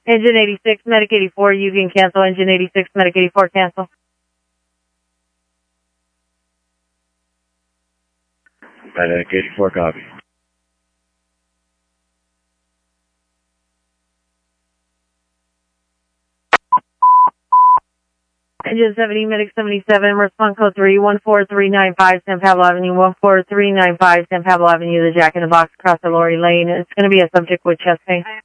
Engine 86, Medic 84, you can cancel. Engine 86, Medic 84, cancel. Medic 84, copy. Engine 70, Medic 77, respond code 314395 San Pablo Avenue, 14395 San Pablo Avenue, the Jack in the Box across the Lorry Lane. It's going to be a subject with chest pain.